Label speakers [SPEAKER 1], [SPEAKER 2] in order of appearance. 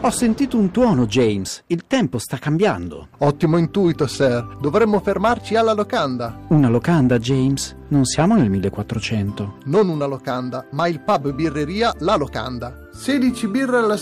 [SPEAKER 1] Ho sentito un tuono, James. Il tempo sta cambiando.
[SPEAKER 2] Ottimo intuito, sir. Dovremmo fermarci alla locanda.
[SPEAKER 1] Una locanda, James? Non siamo nel 1400.
[SPEAKER 2] Non una locanda, ma il pub birreria La Locanda. 16 birre alla